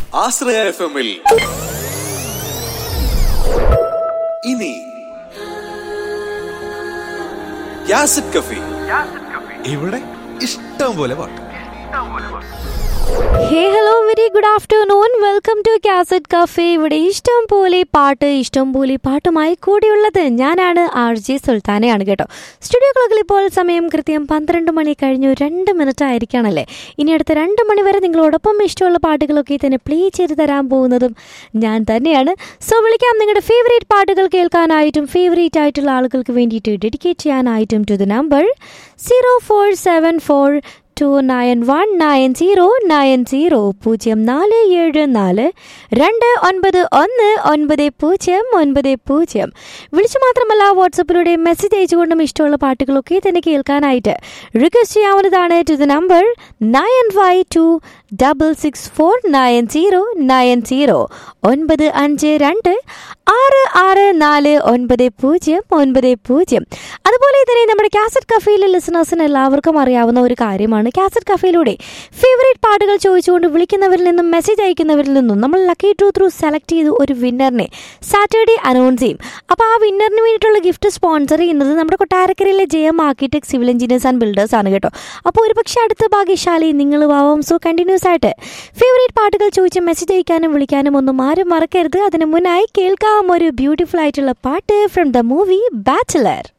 ആശ്രയ FM-ൽ ഇനി യാസിഡ് കഫേ. ഇവിടെ ഇഷ്ടം പോലെ പാട്ട്. ഹേ hello very good afternoon, welcome to cassette cafe. ഇവിടെ ഇഷ്ടം പോലെ പാട്ടുമായി കൂടിയുള്ളത് ഞാനാണ് RJ സുൽത്താനയാണ് കേട്ടോ. സ്റ്റുഡിയോ ക്ലോക്കിൽ ഇപ്പോൾ സമയം കൃത്യം 12 മണി കഴിഞ്ഞു 2 മിനിറ്റ് ആയിരിക്കുകയാണല്ലേ. ഇനി അടുത്ത 2 മണി വരെ നിങ്ങളോടൊപ്പം ഇഷ്ടമുള്ള പാട്ടുകളൊക്കെ തന്നെ പ്ലേ ചെയ്ത് തരാൻ പോകുന്നതും ഞാൻ തന്നെയാണ്. സോ വിളിക്കാം നിങ്ങളുടെ ഫേവറേറ്റ് പാട്ടുകൾ കേൾക്കാനായിട്ടും ഫേവറേറ്റ് ആയിട്ടുള്ള ആളുകൾക്ക് വേണ്ടിയിട്ട് ഡെഡിക്കേറ്റ് ചെയ്യാനായിട്ടും ടു ദ നമ്പർ 0474 2919090 0474291990. വിളിച്ചു മാത്രമല്ല വാട്സപ്പിലൂടെ മെസ്സേജ് അയച്ചുകൊണ്ടും ഇഷ്ടമുള്ള പാട്ടുകളൊക്കെ തന്നെ കേൾക്കാനായിട്ട് റിക്വസ്റ്റ് ചെയ്യാവുന്നതാണ് ടു ദ നമ്പർ 9526649090 9526649090. അതുപോലെ തന്നെ നമ്മുടെ കാസറ്റ് കഫേയിലെ ലിസണേഴ്സിന് എല്ലാവർക്കും അറിയാവുന്ന ഒരു കാര്യമാണ്, കാസറ്റ് കഫേയിലൂടെ ഫേവറേറ്റ് പാട്ടുകൾ ചോദിച്ചുകൊണ്ട് വിളിക്കുന്നവരിൽ നിന്നും മെസ്സേജ് അയക്കുന്നവരിൽ നിന്നും നമ്മൾ ലക്കി ഡ്രോ ത്രൂ സെലക്ട് ചെയ്ത് ഒരു വിന്നറിനെ സാറ്റർഡേ അനൗൺസ് ചെയ്യും. അപ്പോൾ ആ വിന്നറിന് വേണ്ടിയിട്ടുള്ള ഗിഫ്റ്റ് സ്പോൺസർ ചെയ്യുന്നത് നമ്മുടെ കൊട്ടാരക്കരയിലെ JM architect civil engineers and builders ആണ് കേട്ടോ. അപ്പോൾ ഒരുപക്ഷെ അടുത്ത ഭാഗ്യശാലി നിങ്ങൾ ആവാം. സോ കണ്ടിന്യൂസ് ആയിട്ട് ഫേവറേറ്റ് പാട്ടുകൾ ചോദിച്ച് മെസ്സേജ് അയക്കാനും വിളിക്കാനും ഒന്നും ആരും മറക്കരുത്. അതിന് മുന്നായി കേൾക്കാം ഒരു ബ്യൂട്ടിഫുൾ ആയിട്ടുള്ള പാട്ട് ഫ്രം ദ മൂവി ബാച്ചലർ.